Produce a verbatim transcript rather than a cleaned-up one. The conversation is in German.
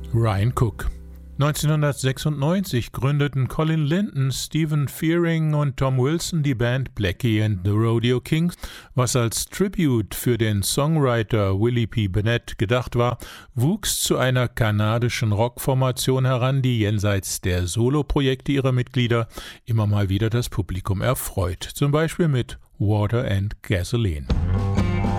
Ryan Cook. neunzehnhundertsechsundneunzig gründeten Colin Linton, Stephen Fearing und Tom Wilson die Band Blackie and the Rodeo Kings, was als Tribute für den Songwriter Willie P. Bennett gedacht war, wuchs zu einer kanadischen Rockformation heran, die jenseits der Soloprojekte ihrer Mitglieder immer mal wieder das Publikum erfreut, zum Beispiel mit Water and Gasoline.